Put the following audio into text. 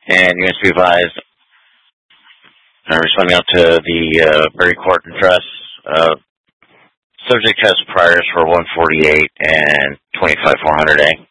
and you must be advised, responding out to the Berry Court address, subject has priors for 148 and 25400A.